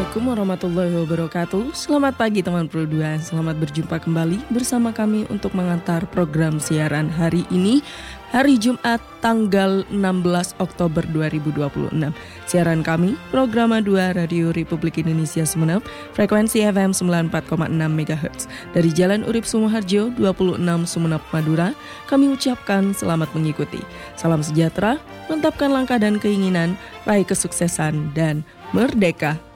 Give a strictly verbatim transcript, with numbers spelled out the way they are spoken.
Assalamualaikum warahmatullahi wabarakatuh. Selamat pagi teman Pro dua. Selamat berjumpa kembali bersama kami untuk mengantar program siaran hari ini, hari Jumat tanggal enam belas Oktober dua ribu dua puluh enam. Siaran kami, Program dua Radio Republik Indonesia Sumeneb, frekuensi F M sembilan puluh empat koma enam megahertz. Dari Jalan Urip Sumoharjo dua puluh enam Sumeneb, Madura, kami ucapkan selamat mengikuti. Salam sejahtera, mantapkan langkah dan keinginan, raih kesuksesan dan merdeka.